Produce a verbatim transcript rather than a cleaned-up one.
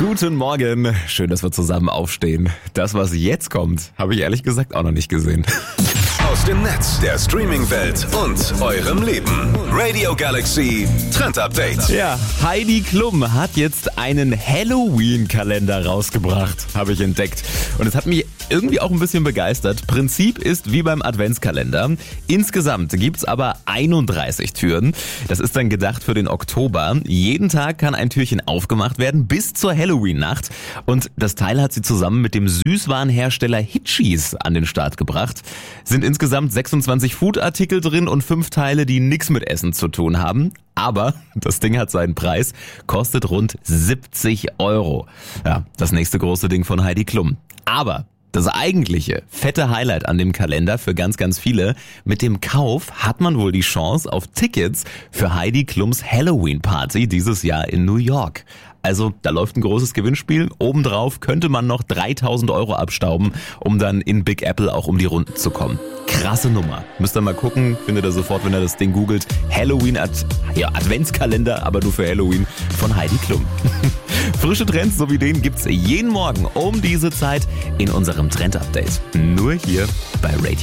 Guten Morgen. Schön, dass wir zusammen aufstehen. Das, was jetzt kommt, habe ich ehrlich gesagt auch noch nicht gesehen. Aus dem Netz, der Streaming-Welt und eurem Leben. Radio Galaxy Trend Update. Ja, Heidi Klum hat jetzt einen Halloween-Kalender rausgebracht, habe ich entdeckt. Und es hat mich irgendwie auch ein bisschen begeistert. Prinzip ist wie beim Adventskalender. Insgesamt gibt's aber einunddreißig Türen. Das ist dann gedacht für den Oktober. Jeden Tag kann ein Türchen aufgemacht werden bis zur Halloween-Nacht. Und das Teil hat sie zusammen mit dem Süßwarenhersteller Hitchis an den Start gebracht. Sind insgesamt sechsundzwanzig Food-Artikel drin und fünf Teile, die nichts mit Essen zu tun haben. Aber das Ding hat seinen Preis, kostet rund siebzig Euro. Ja, das nächste große Ding von Heidi Klum. Aber das eigentliche fette Highlight an dem Kalender für ganz, ganz viele: Mit dem Kauf hat man wohl die Chance auf Tickets für Heidi Klums Halloween-Party dieses Jahr in New York. Also da läuft ein großes Gewinnspiel. Obendrauf könnte man noch dreitausend Euro abstauben, um dann in Big Apple auch um die Runden zu kommen. Krasse Nummer. Müsst ihr mal gucken, findet ihr sofort, wenn ihr das Ding googelt. Halloween, Ad- ja, Adventskalender, aber nur für Halloween von Heidi Klum. Frische Trends so wie den gibt's jeden Morgen um diese Zeit in unserem Trend-Update. Nur hier bei Radio